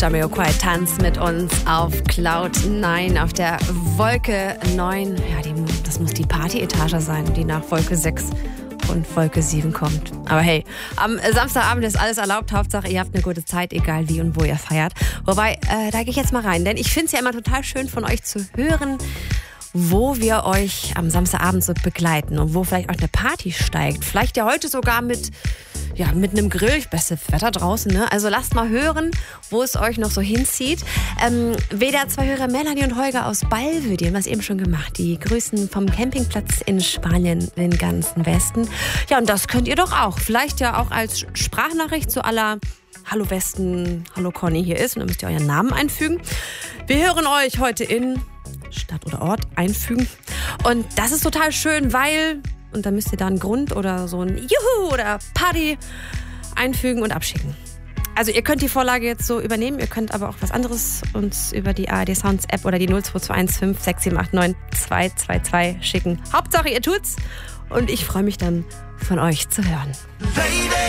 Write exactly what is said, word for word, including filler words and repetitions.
Jamiroquai tanzt mit uns auf Cloud neun, auf der Wolke neun. Ja, die, das muss die Party-Etage sein, die nach Wolke sechs und Wolke sieben kommt. Aber hey, am Samstagabend ist alles erlaubt. Hauptsache, ihr habt eine gute Zeit, egal wie und wo ihr feiert. Wobei, äh, da gehe ich jetzt mal rein, denn ich finde es ja immer total schön von euch zu hören, wo wir euch am Samstagabend so begleiten und wo vielleicht euch eine Party steigt. Vielleicht ja heute sogar mit, ja, mit einem Grill. Beste Wetter draußen, ne? Also lasst mal hören, wo es euch noch so hinzieht. Ähm, W D R zwei Hörer Melanie und Holger aus Ballwö, die haben das eben schon gemacht. Die grüßen vom Campingplatz in Spanien den ganzen Westen. Ja, und das könnt ihr doch auch. Vielleicht ja auch als Sprachnachricht zu aller Hallo Westen, Hallo Conny hier ist. Und dann müsst ihr euren Namen einfügen. Wir hören euch heute in Stadt oder Ort einfügen. Und das ist total schön, weil, und dann müsst ihr da einen Grund oder so ein Juhu oder Party einfügen und abschicken. Also ihr könnt die Vorlage jetzt so übernehmen, ihr könnt aber auch was anderes uns über die A R D Sounds App oder die null zwei zwei eins fünf sechs sieben acht neun zwei zwei zwei schicken. Hauptsache ihr tut's und ich freue mich dann von euch zu hören.